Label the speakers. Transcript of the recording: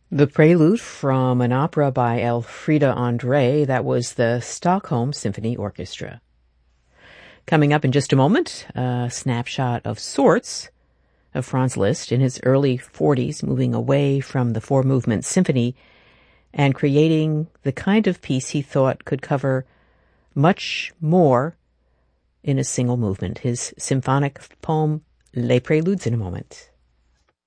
Speaker 1: The prelude from an opera by Elfriede André, that was the Stockholm Symphony Orchestra. Coming up in just a moment, a snapshot of sorts of Franz Liszt in his early 40s, moving away from the four-movement symphony and creating the kind of piece he thought could cover much more in a single movement, his symphonic poem Les Préludes, in a moment.